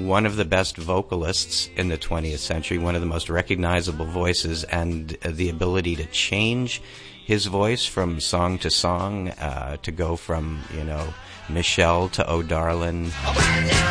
one of the best vocalists in the 20th century, one of the most recognizable voices, and the ability to change his voice from song to song, to go from, Michelle to Oh Darlin'.